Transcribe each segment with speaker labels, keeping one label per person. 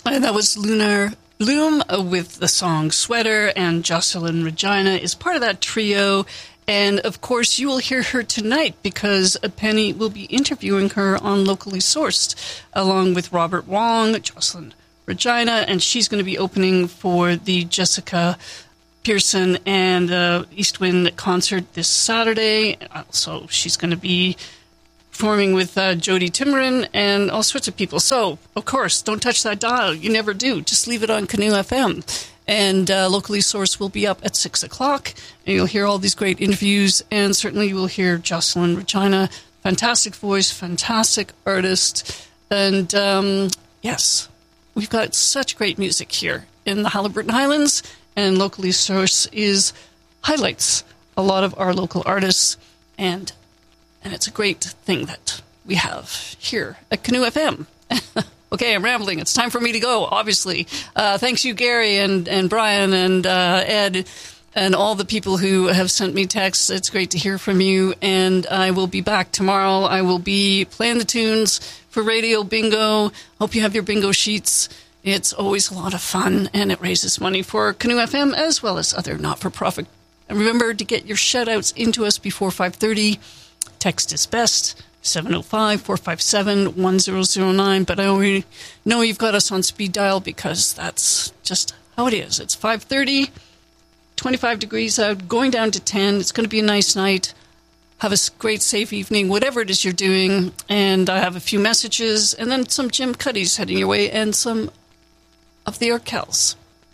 Speaker 1: And that was Lunar Loom with the song Sweater, and Jocelyn Regina is part of that trio. And, of course, you will hear her tonight because Penny will be interviewing her on Locally Sourced, along with Robert Wong, Jocelyn Regina, and she's going to be opening for the Jessica Pearson and Eastwind concert this Saturday. Also, she's going to be performing with Jody Timmerin and all sorts of people. So, of course, don't touch that dial. You never do. Just leave it on Canoe FM. And Locally Sourced will be up at 6 o'clock. And you'll hear all these great interviews. And certainly you will hear Jocelyn Regina. Fantastic voice, fantastic artist. And, yes, we've got such great music here in the Haliburton Highlands. And Locally Sourced highlights a lot of our local artists. And it's a great thing that we have here at Canoe FM. Okay, I'm rambling. It's time for me to go, obviously. Thanks you, Gary and Brian and Ed and all the people who have sent me texts. It's great to hear from you. And I will be back tomorrow. I will be playing the tunes for Radio Bingo. Hope you have your bingo sheets. It's always a lot of fun, and it raises money for Canoe FM as well as other not-for-profit. And remember to get your shout-outs into us before 5:30. Text is best, 705-457-1009. But I already know you've got us on speed dial because that's just how it is. It's 5:30, 25 degrees out, going down to 10. It's going to be a nice night. Have a great, safe evening, whatever it is you're doing. And I have a few messages, and then some Jim Cuddy's heading your way, and some of the Urquelles.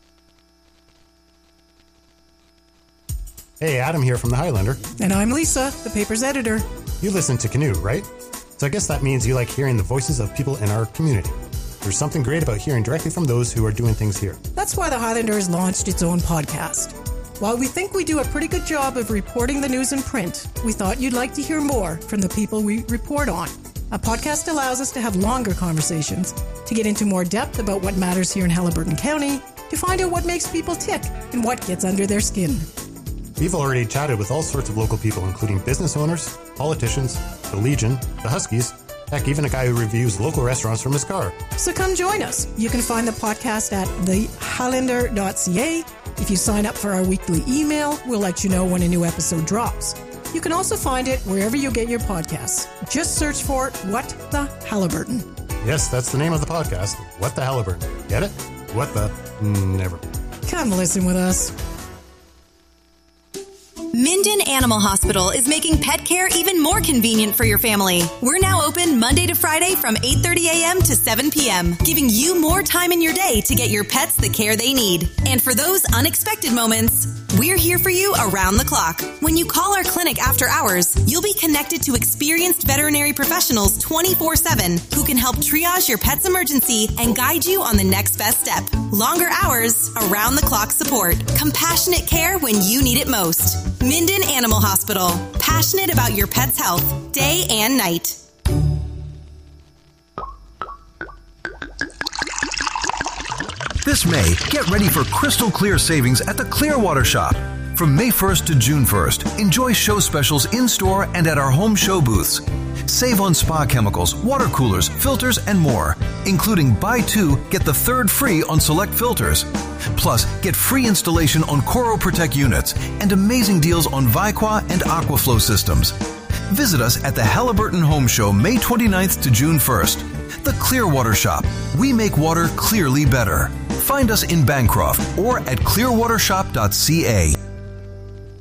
Speaker 2: Hey, Adam here from the Highlander.
Speaker 3: And I'm Lisa, the paper's editor.
Speaker 2: You listen to Canoe, right? So I guess that means you like hearing the voices of people in our community. There's something great about hearing directly from those who are doing things here.
Speaker 3: That's why the Highlander has launched its own podcast. While we think we do a pretty good job of reporting the news in print, we thought you'd like to hear more from the people we report on. A podcast allows us to have longer conversations, to get into more depth about what matters here in Haliburton County, to find out what makes people tick and what gets under their skin.
Speaker 2: We've already chatted with all sorts of local people, including business owners, politicians, the Legion, the Huskies, heck, even a guy who reviews local restaurants from his car.
Speaker 3: So come join us. You can find the podcast at thehighlander.ca. If you sign up for our weekly email, we'll let you know when a new episode drops. You can also find it wherever you get your podcasts. Just search for What the Haliburton.
Speaker 2: Yes, that's the name of the podcast, What the Haliburton. Get it? What the... Never.
Speaker 3: Come listen with us.
Speaker 4: Minden Animal Hospital is making pet care even more convenient for your family. We're now open Monday to Friday from 8:30 a.m. to 7 p.m., giving you more time in your day to get your pets the care they need. And for those unexpected moments, we're here for you around the clock. When you call our clinic after hours, you'll be connected to experienced veterinary professionals 24/7 who can help triage your pet's emergency and guide you on the next best step. Longer hours, around-the-clock support. Compassionate care when you need it most. Minden Animal Hospital. Passionate about your pet's health, day and night.
Speaker 5: This May, get ready for crystal clear savings at the Clearwater Shop. From May 1st to June 1st, enjoy show specials in-store and at our home show booths. Save on spa chemicals, water coolers, filters, and more, including buy two, get the third free on select filters. Plus, get free installation on Coro Protect units and amazing deals on Vicqua and Aquaflow systems. Visit us at the Haliburton Home Show May 29th to June 1st. The Clearwater Shop. We make water clearly better. Find us in Bancroft or at clearwatershop.ca.